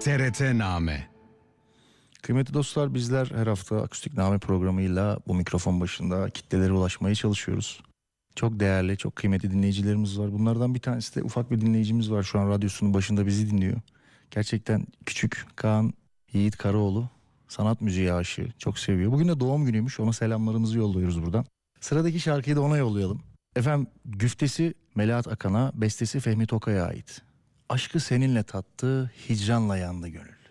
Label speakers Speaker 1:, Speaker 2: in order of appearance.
Speaker 1: TRT-Name.
Speaker 2: Kıymetli dostlar, bizler her hafta Akustik Name programıyla bu mikrofon başında kitlelere ulaşmaya çalışıyoruz. Çok değerli, çok kıymetli dinleyicilerimiz var. Bunlardan bir tanesi de ufak bir dinleyicimiz var. Şu an radyosunun başında bizi dinliyor. Gerçekten küçük Kaan Yiğit Karaoğlu sanat müziği aşığı. Çok seviyor. Bugün de doğum günüymüş. Ona selamlarımızı yolluyoruz buradan. Sıradaki şarkıyı da ona yollayalım. Efendim, güftesi Melahat Akan'a, bestesi Fehmi Tokay'a ait. Aşkı seninle tattı, hicranla yandı gönül.